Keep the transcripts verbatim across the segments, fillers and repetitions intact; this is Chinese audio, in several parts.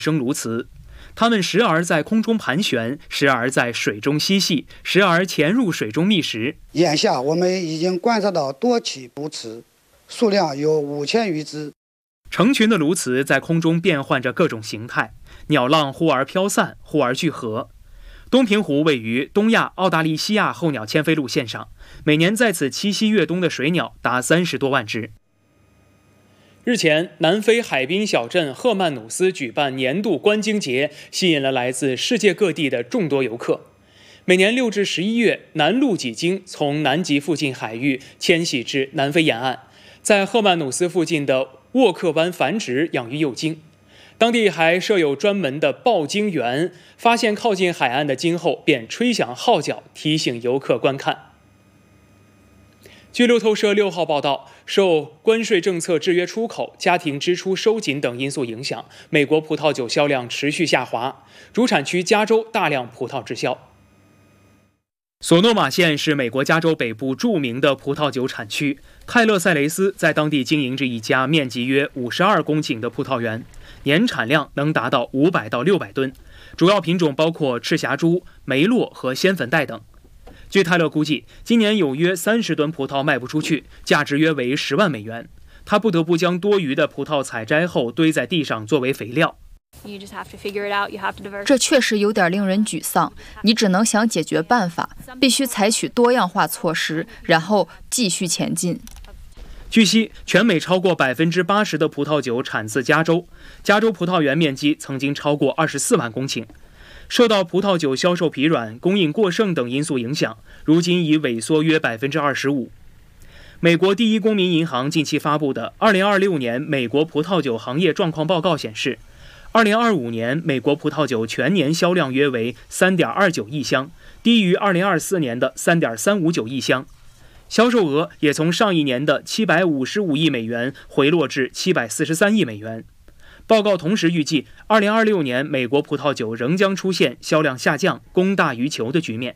生鸬鹚，它们时而在空中盘旋，时而在水中嬉戏，时而潜入水中觅食。 眼下我们已经观察到多起捕鹚，数量有五千余只。 成群的鸬鹚在空中变换着各种形态，鸟浪忽而飘散，忽而聚合。东平湖位于东亚澳大利西亚候鸟迁飞路线上，每年在此栖息越冬的水鸟达三十多万只。日前，南非海滨小镇赫曼努斯举办年度观鲸节，吸引了来自世界各地的众多游客。每年六至十一月，南陆脊鲸从南极附近海域迁徙至南非沿岸，在赫曼努斯附近的沃克湾繁殖养育幼鲸。当地还设有专门的报鲸员，发现靠近海岸的鲸后，便吹响号角提醒游客观看。据路透社六号报道，受关税政策制约出口、家庭支出收紧等因素影响，美国葡萄酒销量持续下滑，主产区加州大量葡萄滞销。索诺玛县是美国加州北部著名的葡萄酒产区，泰勒塞雷斯在当地经营着一家面积约五十二公顷的葡萄园，年产量能达到五百到六百吨，主要品种包括赤霞珠、梅洛和仙粉黛等。据泰勒估计，今年有约三十吨葡萄卖不出去，价值约为十万美元。他不得不将多余的葡萄采摘后堆在地上作为肥料。 这确实有点令人沮丧，你只能想解决办法，必须采取多样化措施，然后继续前进。 据悉，全美超过百分之八十的葡萄酒产自加州，加州葡萄园面积曾经超过二十四万公顷。受到葡萄酒销售疲软、供应过剩等因素影响，如今已萎缩约百分之二十五。美国第一公民银行近期发布的二零二六年美国葡萄酒行业状况报告显示，二零二五年美国葡萄酒全年销量约为 三点二九亿箱，低于二零二四年的 三点三五九亿箱，销售额也从上一年的七百五十五亿美元回落至七百四十三亿美元。报告同时预计，二零二六年美国葡萄酒仍将出现销量下降、供大于求的局面。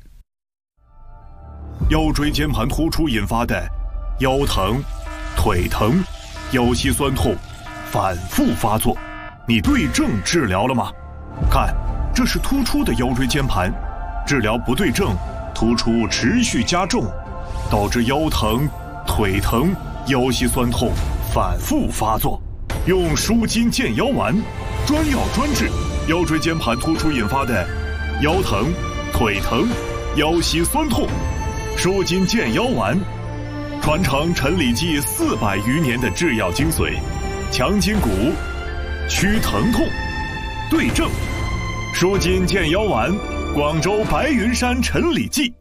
腰椎间盘突出引发的腰疼、腿疼、腰膝酸痛反复发作，你对症治疗了吗？看，这是突出的腰椎间盘，治疗不对症，突出持续加重，导致腰疼、腿疼、腰膝酸痛反复发作。用舒筋健腰丸，专药专治腰椎间盘突出引发的腰疼、腿疼、腰膝酸痛。舒筋健腰丸，传承陈李济四百余年的制药精髓，强筋骨，祛疼痛，对症。舒筋健腰丸，广州白云山陈李济。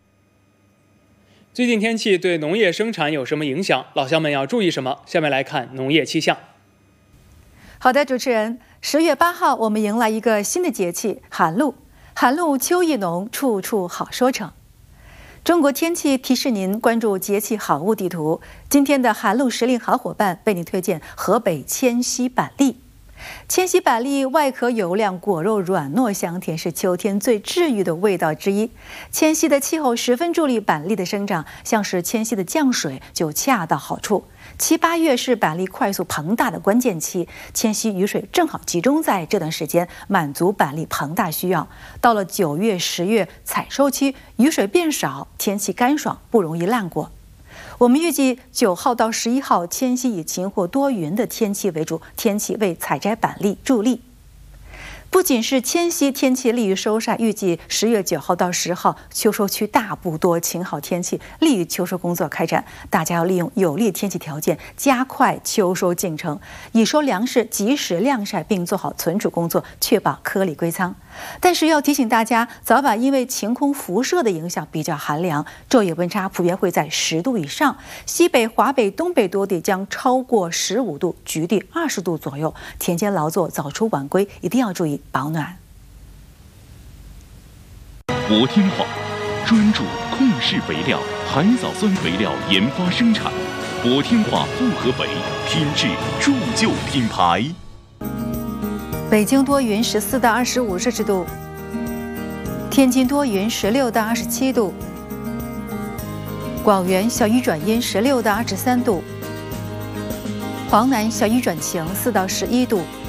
最近天气对农业生产有什么影响？老乡们要注意什么？下面来看农业气象。 好的，主持人，十月八号我们迎来一个新的节气——寒露。寒露秋意浓，处处好收成。中国天气提示您关注节气好物地图。今天的寒露时令好伙伴为您推荐河北迁西板栗。迁西板栗外壳油亮，果肉软糯香甜，是秋天最治愈的味道之一。迁西的气候十分助力板栗的生长，像是迁西的降水就恰到好处。七八月是板栗快速膨大的关键期，迁西雨水正好集中在这段时间，满足板栗膨大需要。到了九月、十月采收期，雨水变少，天气干爽，不容易烂果。我们预计九号到十一号，迁西以晴或多云的天气为主，天气为采摘板栗助力。不仅是迁西天气利于收晒，预计十月九号到十号，秋收区大部多晴好天气，利于秋收工作开展。大家要利用有利天气条件，加快秋收进程，已收粮食及时晾晒，并做好存储工作，确保颗粒归仓。但是要提醒大家，早晚因为晴空辐射的影响比较寒凉，昼夜温差普遍会在十度以上，西北、华北、东北多地将超过十五度，局地二十度左右。田间劳作早出晚归，一定要注意保暖。 国天化专注控制肥料、海藻酸肥料研发生产，国天化复合肥品质铸就品牌。 北京多云，十四到二十五摄氏度；天津多云，十六到二十七度；广元小雨转阴，十六到二十三度；黄南小雨转晴，四到十一度。